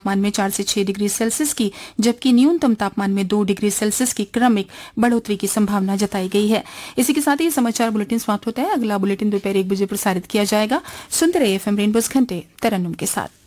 तापमान में 4 से 6 डिग्री सेल्सियस की जबकि न्यूनतम तापमान में 2 डिग्री सेल्सियस की क्रमिक बढ़ोतरी की संभावना जताई गई है। इसी के साथ ही समाचार बुलेटिन समाप्त होता है। अगला बुलेटिन दोपहर 1 बजे प्रसारित किया जाएगा। सुनते रहिए एफएम रेनबो घंटे तरन्नुम के साथ।